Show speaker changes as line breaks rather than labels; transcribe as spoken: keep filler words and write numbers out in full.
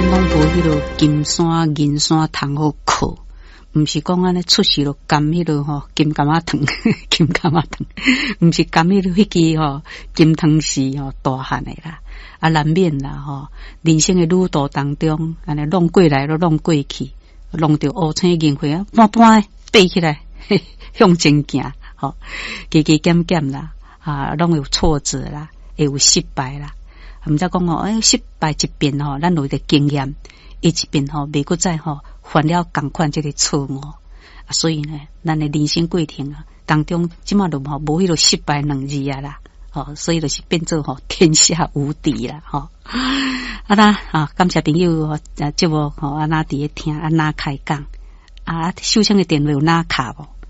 咱拢无迄落金山银山通好靠，毋是讲安尼出事咯，甘迄落吼金柑仔糖，金柑仔糖，毋是甘迄落迄支吼金汤匙吼大汉的啦，啊难免啦吼，人生的旅途当中，安尼弄过来咯，弄过去，弄着乌青银花啊，半半爬起来，嘿向前行，吼，加加减减啦，啊，拢有挫折啦，会有失败啦。毋则讲吼，哎，失败一遍吼，咱有一个经验，伊一遍吼，袂搁再吼犯了同款即个错误，啊，所以呢，咱的人生过程啊当中，即马都吼无迄个失败两字啊啦，吼，所以就是变做吼天下无敌啦，吼。啊啦，啊，感谢朋友吼，啊，节目吼，啊那伫咧听，啊那开讲，啊，手上的电话有哪卡无？